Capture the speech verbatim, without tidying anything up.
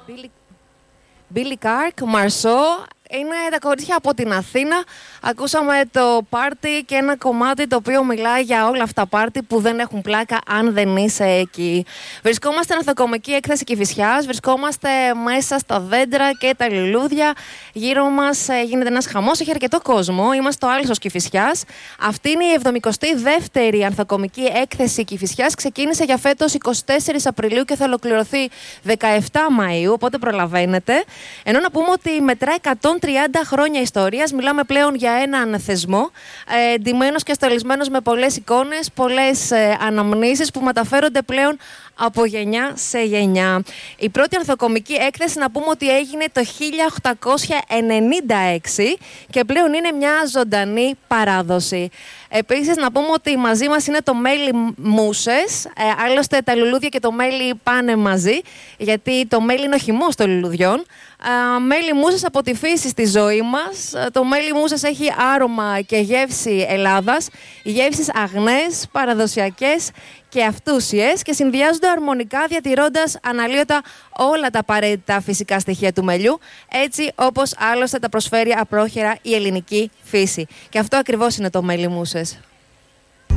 Μπίλι Κάρκ, Μαρσό, είναι τα κορίτσια από την Αθήνα. Ακούσαμε το πάρτι και ένα κομμάτι το οποίο μιλάει για όλα αυτά τα πάρτι που δεν έχουν πλάκα αν δεν είσαι εκεί. Βρισκόμαστε στην Ανθοκομική Έκθεση Κηφισιάς, βρισκόμαστε μέσα στα δέντρα και τα λουλούδια. Γύρω μας γίνεται ένας χαμός, έχει αρκετό κόσμο. Είμαστε στο Άλυσσος Κηφισιάς. Αυτή είναι η εβδομηκοστή δεύτερη Ανθοκομική Έκθεση Κηφισιάς. Ξεκίνησε για φέτος εικοστή τέταρτη Απριλίου και θα ολοκληρωθεί δεκαεφτά Μαΐου, οπότε προλαβαίνετε. Ενώ να πούμε ότι μετρά εκατόν τριάντα χρόνια ιστορίας. Μιλάμε πλέον για έναν θεσμό, ε, ντυμένος και στολισμένος με πολλές εικόνες, πολλές ε, αναμνήσεις που μεταφέρονται πλέον από γενιά σε γενιά. Η πρώτη ανθοκομική έκθεση να πούμε ότι έγινε το χίλια οκτακόσια ενενήντα έξι και πλέον είναι μια ζωντανή παράδοση. Επίσης να πούμε ότι μαζί μας είναι το μέλι Μούσες, ε, άλλωστε τα λουλούδια και το μέλι πάνε μαζί, γιατί το μέλι είναι ο χυμός των λουλουδιών. Uh, μέλι Μούσες από τη φύση στη ζωή μας. Uh, το μέλι Μούσες έχει άρωμα και γεύση Ελλάδας, γεύσεις αγνές, παραδοσιακές και αυτούσιες και συνδυάζονται αρμονικά διατηρώντας αναλύωτα όλα τα απαραίτητα φυσικά στοιχεία του μελιού, έτσι όπως άλλωστε τα προσφέρει απρόχερα η ελληνική φύση. Και αυτό ακριβώς είναι το μέλι Μούσες.